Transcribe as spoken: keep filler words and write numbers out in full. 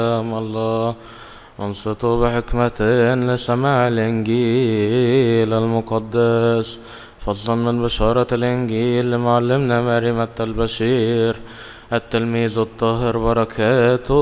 الله. انصتوا بحكمة لسماع الإنجيل المقدس، فضلا من بشارة الإنجيل لمعلمنا ماري متى البشير التلميذ الطاهر، بركاته